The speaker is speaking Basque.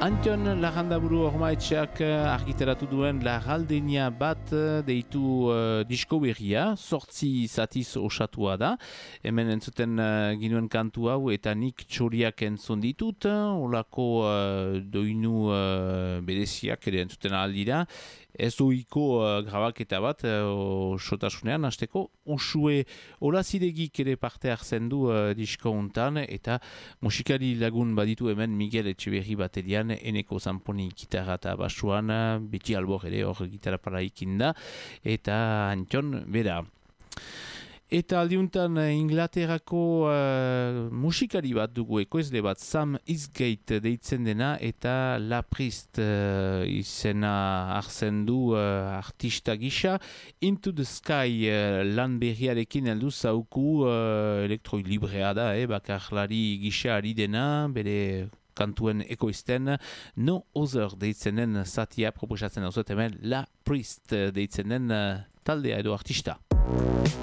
Antion Larrandaburu Ormaetxeak argitaratu duen Larraldenia bat deitu disko berria, 8 zatiz osatua da. Hemen entzuten ginuen kantu hau eta nik txoriak entzun ditut, olako doinu bereziak ere entzuten aldira. Ez oiko grabaketa bat, sotasunean, hasteko Usue Olazidegik ere parte hartzen du disko hontan, eta musikari lagun baditu hemen Miguel Etxeberri baterian, Eneko Zamponi gitarra eta basuan, beti albor ere hor gitarra paraikin da, eta Antion bera. Eta aldiuntan Inglaterrako musikari bat dugu, ekoizle bat, Sam Eastgate deitzen dena, eta La Priest izena hartzen du artista gisa. Into the Sky lan berriarekin heldu zauku, elektroi librea da, bakarlari gisa ari dena, bere kantuen ekoizten, No Other deitzenen zatia proposatzen dauzet hemen, La Priest deitzenen taldea edo artista.